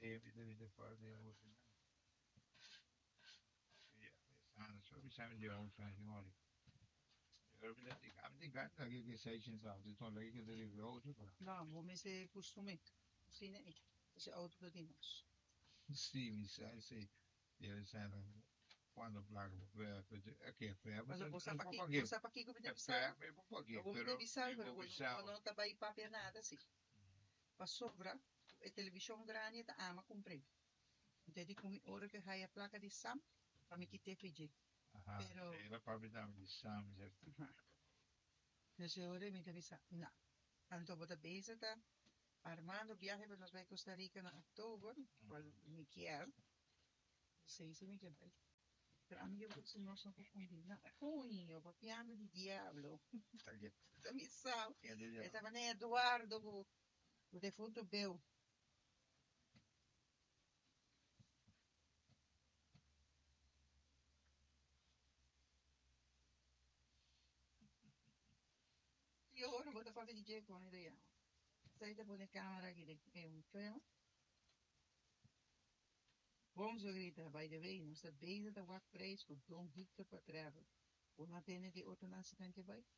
de fora de hoje. So bisogna di un signore. Am de gata che sei senza auto, tu lei che deve auto. No, come se costume. Sì, ne. Se auto di nos. Sì, mi sa, sì. Deve essere quando placo che è Mas un o sapaki ko pinabisa. è un po' che Ako però pinabisa, pero bisogna ano tabay papel nada, sì. Pa sobra, e televisão grande ta ama comprei. Jadi kung ora que haya placa de Sam, para me quitar fiji. Pero, la proprietà di Sam, nesse ora me avisa, não. Tanto bota beza tá armando viaje para nós vai Costa Rica na outubro, qual me quer. Sei se me quer bem. Pero a mim eu vou nós não confundir. Não, ruim, eu vou piano de diablo. Tá me sal. Eu tava nem Eduardo, o defunto Bel. E agora vou fazer DJ com ele aí. Sai da boa câmera aqui, é um filme. Vamos grita, by the way, nós está bezig de wat prijs voor Don Victor Patrero. Hoe na tenen die ordonantie kan je bij?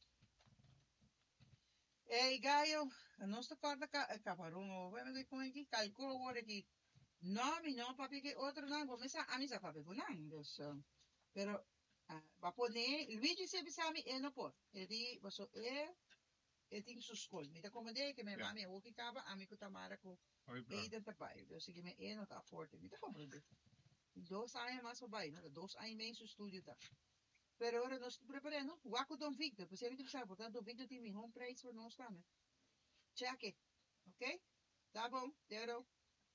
Hey, Gaio, a nossa corda caparão, vai me com aqui, calculo agora aqui. Não, mi não, papi, que outro não, vou começar a misa papi, não, dus, pero, va poner, Luigi se bisami, não pode. Ele, você, tem sua escola. Me dá como de que minha mãe, o que acaba, a mim que tamara com, ele também, dus, que me, não tá forte, me dá como de. 2 anos mais voorbij, né? 2 anos menos estúdio tá. Pero agora nós estamos preparando, o Aco Dom Victor, você não sabe, portanto, Dom Victor tem um home price para nós também. Check, ok? Tá bom, deu.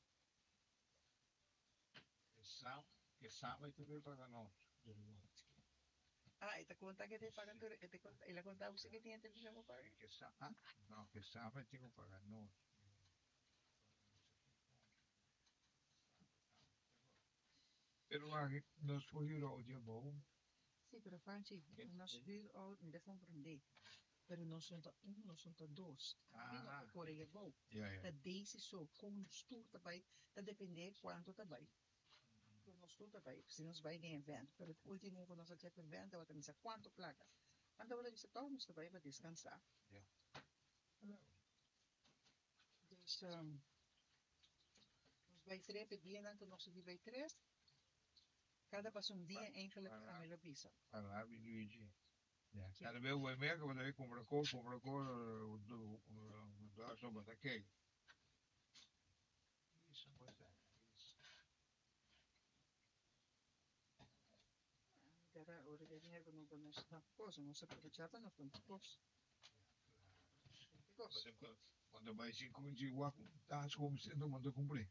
che Sam vai te paga nós. Ah, esta conta que te pagan, e la conta você que tem televisão para pagar? Che Sam, no, che Sam vai te paga nós. Pero nós foi o dia bom. Sim, pero Franci, nós huur out, me deixa compreender. Pero nós somos dois. Ah, por aí é bom. Da desse só, como estudo também, da depender quanto também. Nós estudo também, se nós vai em evento. Pero o último que nós até evento, eu também sei quanto placa. Então, eu disse, nós também vai descansar. Dus, nós vai 3 dias, então nós vai 3. Cada passo dia eigenlijk aan mijn visa. Allora, Luigi. Cada vez vuoi me che potevi comprare insomma, da che? Cara, ora che viene con un nostra cosa, non sapevo già non con cosa. Quando vai si cominci qua, come se non mando comprare.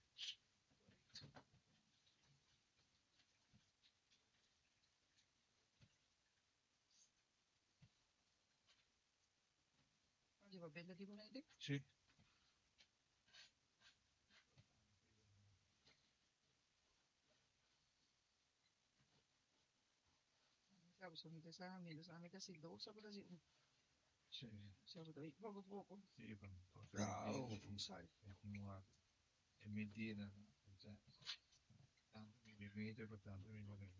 Va bene di volete? Sì. Sono esami, l'esame che si dosa, però si... Sì. Siamo da poco. Sì, sai. E mentira, tanto mi limite, tanto mi volete.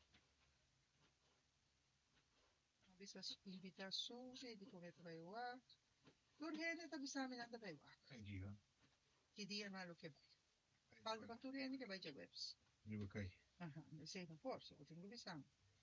Bisa invitação, de correr para o ar. Turhene tá bisa me nada para o ar. Anch'io. Que dia mais o que vai? Falta para Turhene que vai de webs. Dico ok. Aha, sei não força, eu tenho visão.